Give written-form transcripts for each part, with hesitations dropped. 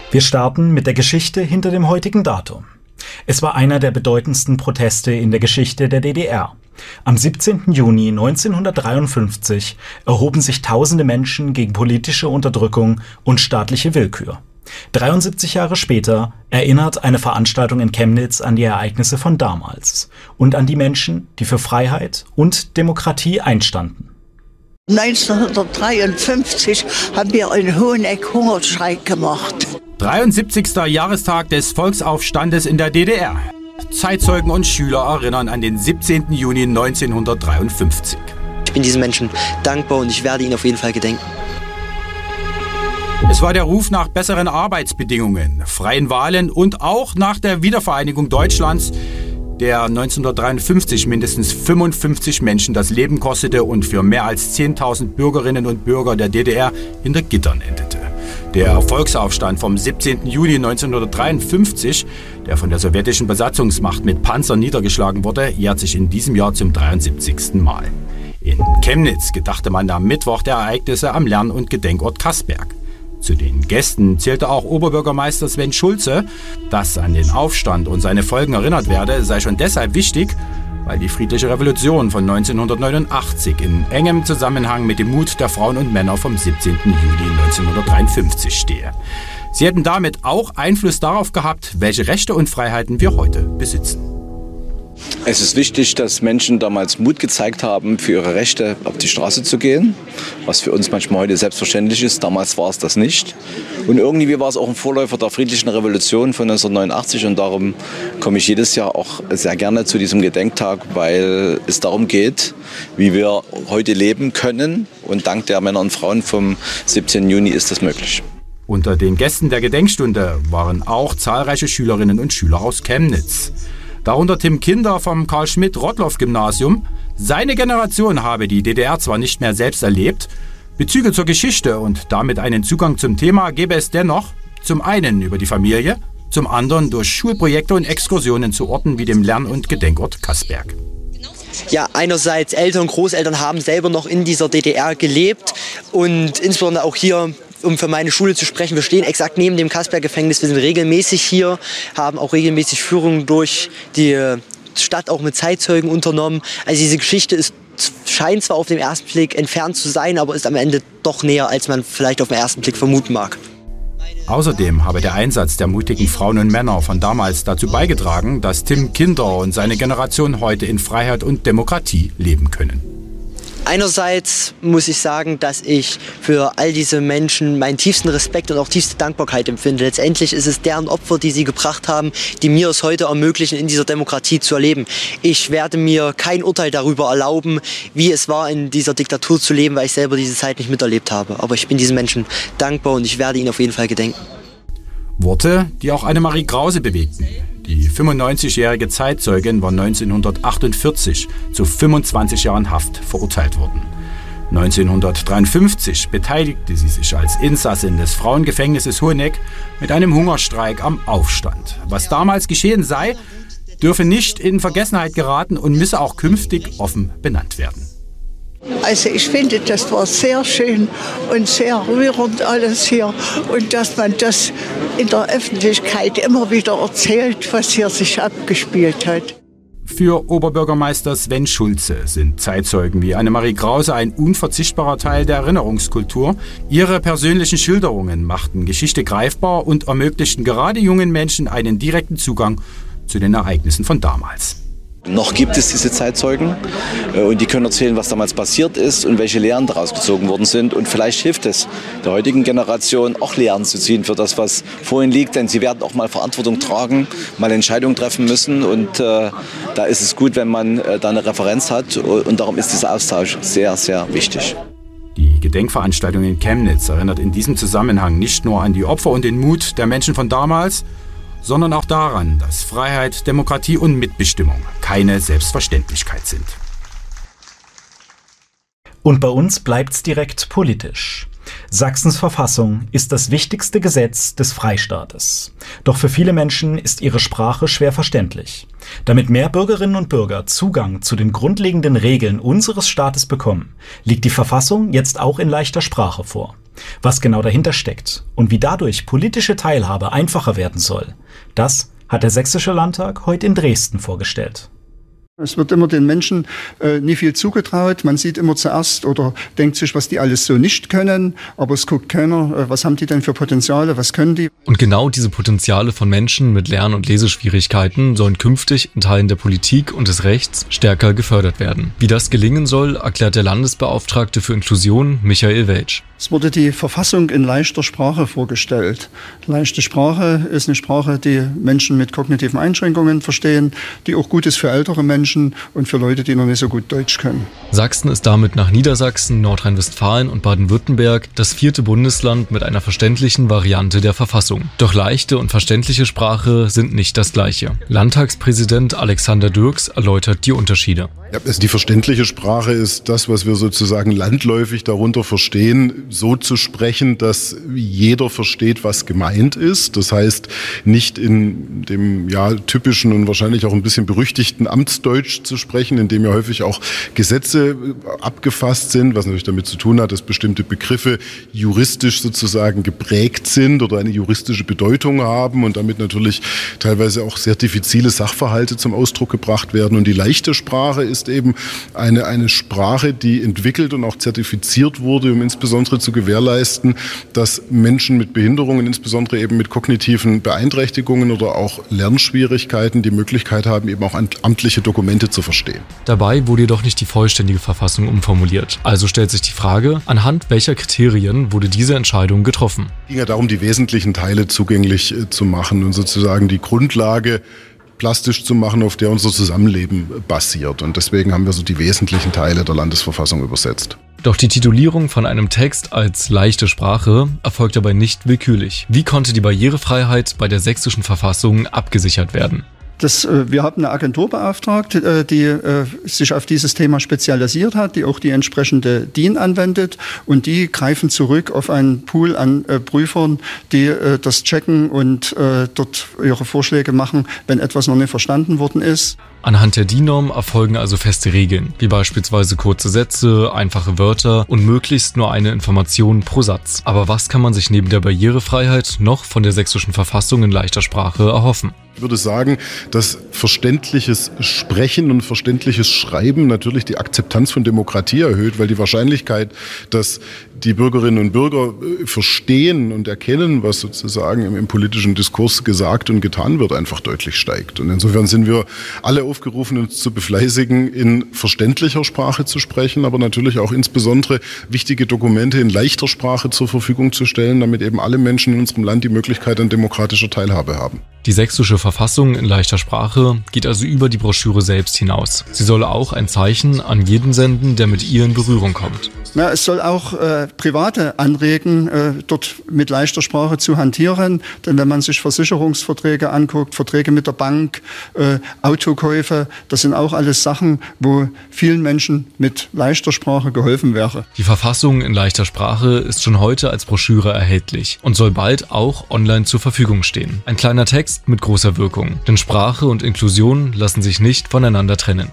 Wir starten mit der Geschichte hinter dem heutigen Datum. Es war einer der bedeutendsten Proteste in der Geschichte der DDR. Am 17. Juni 1953 erhoben sich tausende Menschen gegen politische Unterdrückung und staatliche Willkür. 73 Jahre später erinnert eine Veranstaltung in Chemnitz an die Ereignisse von damals und an die Menschen, die für Freiheit und Demokratie einstanden. 1953 haben wir in Hoheneck Hungerstreik gemacht. 73. Jahrestag des Volksaufstandes in der DDR. Zeitzeugen und Schüler erinnern an den 17. Juni 1953. Ich bin diesen Menschen dankbar und ich werde ihnen auf jeden Fall gedenken. Es war der Ruf nach besseren Arbeitsbedingungen, freien Wahlen und auch nach der Wiedervereinigung Deutschlands, der 1953 mindestens 55 Menschen das Leben kostete und für mehr als 10.000 Bürgerinnen und Bürger der DDR hinter Gittern endete. Der Volksaufstand vom 17. Juni 1953, der von der sowjetischen Besatzungsmacht mit Panzern niedergeschlagen wurde, jährt sich in diesem Jahr zum 73. Mal. In Chemnitz gedachte man am Mittwoch der Ereignisse am Lern- und Gedenkort Kaßberg. Zu den Gästen zählte auch Oberbürgermeister Sven Schulze. Dass an den Aufstand und seine Folgen erinnert werde, sei schon deshalb wichtig, weil die friedliche Revolution von 1989 in engem Zusammenhang mit dem Mut der Frauen und Männer vom 17. Juli 1953 stehe. Sie hätten damit auch Einfluss darauf gehabt, welche Rechte und Freiheiten wir heute besitzen. Es ist wichtig, dass Menschen damals Mut gezeigt haben, für ihre Rechte auf die Straße zu gehen, was für uns manchmal heute selbstverständlich ist. Damals war es das nicht. Und irgendwie war es auch ein Vorläufer der friedlichen Revolution von 1989 und darum komme ich jedes Jahr auch sehr gerne zu diesem Gedenktag, weil es darum geht, wie wir heute leben können und dank der Männer und Frauen vom 17. Juni ist das möglich. Unter den Gästen der Gedenkstunde waren auch zahlreiche Schülerinnen und Schüler aus Chemnitz. Darunter Tim Kinder vom Karl-Schmidt-Rottloff-Gymnasium. Seine Generation habe die DDR zwar nicht mehr selbst erlebt, Bezüge zur Geschichte und damit einen Zugang zum Thema gäbe es dennoch, zum einen über die Familie, zum anderen durch Schulprojekte und Exkursionen zu Orten wie dem Lern- und Gedenkort Kaßberg. Ja, einerseits Eltern, Großeltern haben selber noch in dieser DDR gelebt und insbesondere auch hier, um für meine Schule zu sprechen, wir stehen exakt neben dem Kaßberg-Gefängnis, wir sind regelmäßig hier, haben auch regelmäßig Führungen durch die Stadt auch mit Zeitzeugen unternommen. Also diese Geschichte scheint zwar auf den ersten Blick entfernt zu sein, aber ist am Ende doch näher, als man vielleicht auf den ersten Blick vermuten mag. Außerdem habe der Einsatz der mutigen Frauen und Männer von damals dazu beigetragen, dass Tim Kinder und seine Generation heute in Freiheit und Demokratie leben können. Einerseits muss ich sagen, dass ich für all diese Menschen meinen tiefsten Respekt und auch tiefste Dankbarkeit empfinde. Letztendlich ist es deren Opfer, die sie gebracht haben, die mir es heute ermöglichen, in dieser Demokratie zu erleben. Ich werde mir kein Urteil darüber erlauben, wie es war, in dieser Diktatur zu leben, weil ich selber diese Zeit nicht miterlebt habe. Aber ich bin diesen Menschen dankbar und ich werde ihnen auf jeden Fall gedenken. Worte, die auch Annemarie Krause bewegten. Die 95-jährige Zeitzeugin war 1948 zu 25 Jahren Haft verurteilt worden. 1953 beteiligte sie sich als Insassin des Frauengefängnisses Hoheneck mit einem Hungerstreik am Aufstand. Was damals geschehen sei, dürfe nicht in Vergessenheit geraten und müsse auch künftig offen benannt werden. Also ich finde, das war sehr schön und sehr rührend alles hier und dass man das in der Öffentlichkeit immer wieder erzählt, was hier sich abgespielt hat. Für Oberbürgermeister Sven Schulze sind Zeitzeugen wie Annemarie Krause ein unverzichtbarer Teil der Erinnerungskultur. Ihre persönlichen Schilderungen machten Geschichte greifbar und ermöglichten gerade jungen Menschen einen direkten Zugang zu den Ereignissen von damals. Noch gibt es diese Zeitzeugen und die können erzählen, was damals passiert ist und welche Lehren daraus gezogen worden sind. Und vielleicht hilft es der heutigen Generation auch Lehren zu ziehen für das, was vor ihnen liegt. Denn sie werden auch mal Verantwortung tragen, mal Entscheidungen treffen müssen. Und da ist es gut, wenn man da eine Referenz hat. Und darum ist dieser Austausch sehr, sehr wichtig. Die Gedenkveranstaltung in Chemnitz erinnert in diesem Zusammenhang nicht nur an die Opfer und den Mut der Menschen von damals, sondern auch daran, dass Freiheit, Demokratie und Mitbestimmung keine Selbstverständlichkeit sind. Und bei uns bleibt's direkt politisch. Sachsens Verfassung ist das wichtigste Gesetz des Freistaates. Doch für viele Menschen ist ihre Sprache schwer verständlich. Damit mehr Bürgerinnen und Bürger Zugang zu den grundlegenden Regeln unseres Staates bekommen, liegt die Verfassung jetzt auch in leichter Sprache vor. Was genau dahinter steckt und wie dadurch politische Teilhabe einfacher werden soll, das hat der Sächsische Landtag heute in Dresden vorgestellt. Es wird immer den Menschen nie viel zugetraut. Man sieht immer zuerst oder denkt sich, was die alles so nicht können. Aber es guckt keiner, was haben die denn für Potenziale, was können die. Und genau diese Potenziale von Menschen mit Lern- und Leseschwierigkeiten sollen künftig in Teilen der Politik und des Rechts stärker gefördert werden. Wie das gelingen soll, erklärt der Landesbeauftragte für Inklusion, Michael Welsch. Es wurde die Verfassung in leichter Sprache vorgestellt. Leichte Sprache ist eine Sprache, die Menschen mit kognitiven Einschränkungen verstehen, die auch gut ist für ältere Menschen und für Leute, die noch nicht so gut Deutsch können. Sachsen ist damit nach Niedersachsen, Nordrhein-Westfalen und Baden-Württemberg das 4. Bundesland mit einer verständlichen Variante der Verfassung. Doch leichte und verständliche Sprache sind nicht das Gleiche. Landtagspräsident Alexander Dürks erläutert die Unterschiede. Ja, die verständliche Sprache ist das, was wir sozusagen landläufig darunter verstehen, so zu sprechen, dass jeder versteht, was gemeint ist. Das heißt, nicht in dem typischen und wahrscheinlich auch ein bisschen berüchtigten Amtsdeutsch zu sprechen, in dem ja häufig auch Gesetze abgefasst sind, was natürlich damit zu tun hat, dass bestimmte Begriffe juristisch sozusagen geprägt sind oder eine juristische Bedeutung haben und damit natürlich teilweise auch sehr diffizile Sachverhalte zum Ausdruck gebracht werden. Und die leichte Sprache ist eben eine Sprache, die entwickelt und auch zertifiziert wurde, um insbesondere zu gewährleisten, dass Menschen mit Behinderungen, insbesondere eben mit kognitiven Beeinträchtigungen oder auch Lernschwierigkeiten, die Möglichkeit haben, eben auch amtliche Dokumente zu verstehen. Dabei wurde jedoch nicht die vollständige Verfassung umformuliert. Also stellt sich die Frage, anhand welcher Kriterien wurde diese Entscheidung getroffen? Es ging ja darum, die wesentlichen Teile zugänglich zu machen und sozusagen die Grundlage plastisch zu machen, auf der unser Zusammenleben basiert. Und deswegen haben wir so die wesentlichen Teile der Landesverfassung übersetzt. Doch die Titulierung von einem Text als leichte Sprache erfolgt dabei nicht willkürlich. Wie konnte die Barrierefreiheit bei der sächsischen Verfassung abgesichert werden? Wir haben eine Agentur beauftragt, die sich auf dieses Thema spezialisiert hat, die auch die entsprechende DIN anwendet und die greifen zurück auf einen Pool an Prüfern, die das checken und dort ihre Vorschläge machen, wenn etwas noch nicht verstanden worden ist. Anhand der DIN-Norm erfolgen also feste Regeln, wie beispielsweise kurze Sätze, einfache Wörter und möglichst nur eine Information pro Satz. Aber was kann man sich neben der Barrierefreiheit noch von der sächsischen Verfassung in leichter Sprache erhoffen? Ich würde sagen, dass verständliches Sprechen und verständliches Schreiben natürlich die Akzeptanz von Demokratie erhöht, weil die Wahrscheinlichkeit, dass die Bürgerinnen und Bürger verstehen und erkennen, was sozusagen im politischen Diskurs gesagt und getan wird, einfach deutlich steigt. Und insofern sind wir alle aufgerufen, uns zu befleißigen, in verständlicher Sprache zu sprechen, aber natürlich auch insbesondere wichtige Dokumente in leichter Sprache zur Verfügung zu stellen, damit eben alle Menschen in unserem Land die Möglichkeit an demokratischer Teilhabe haben. Die sächsische Verfassung in leichter Sprache geht also über die Broschüre selbst hinaus. Sie soll auch ein Zeichen an jeden senden, der mit ihr in Berührung kommt. Ja, es soll auch Private anregen, dort mit leichter Sprache zu hantieren. Denn wenn man sich Versicherungsverträge anguckt, Verträge mit der Bank, Autokäufe, das sind auch alles Sachen, wo vielen Menschen mit leichter Sprache geholfen wäre. Die Verfassung in leichter Sprache ist schon heute als Broschüre erhältlich und soll bald auch online zur Verfügung stehen. Ein kleiner Text mit großer Wirkung, denn Sprache und Inklusion lassen sich nicht voneinander trennen.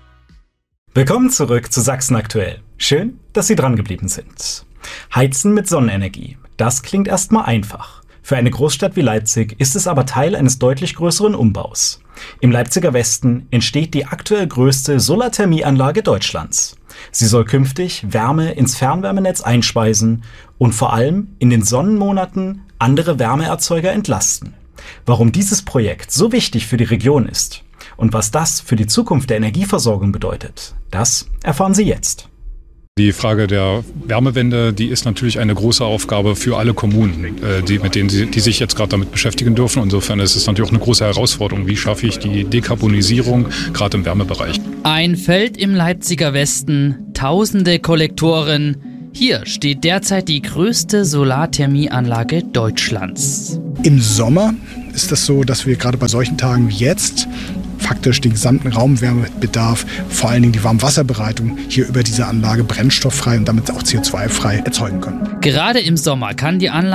Willkommen zurück zu Sachsen aktuell. Schön, dass Sie dran geblieben sind. Heizen mit Sonnenenergie. Das klingt erstmal einfach. Für eine Großstadt wie Leipzig ist es aber Teil eines deutlich größeren Umbaus. Im Leipziger Westen entsteht die aktuell größte Solarthermieanlage Deutschlands. Sie soll künftig Wärme ins Fernwärmenetz einspeisen und vor allem in den Sonnenmonaten andere Wärmeerzeuger entlasten. Warum dieses Projekt so wichtig für die Region ist und was das für die Zukunft der Energieversorgung bedeutet, das erfahren Sie jetzt. Die Frage der Wärmewende, die ist natürlich eine große Aufgabe für alle Kommunen, die sich jetzt gerade damit beschäftigen dürfen. Insofern ist es natürlich auch eine große Herausforderung. Wie schaffe ich die Dekarbonisierung, gerade im Wärmebereich? Ein Feld im Leipziger Westen, tausende Kollektoren. Hier steht derzeit die größte Solarthermieanlage Deutschlands. Im Sommer ist das so, dass wir gerade bei solchen Tagen wie jetzt faktisch den gesamten Raumwärmebedarf, vor allen Dingen die Warmwasserbereitung, hier über diese Anlage brennstofffrei und damit auch CO2-frei erzeugen können. Gerade im Sommer kann die Anlage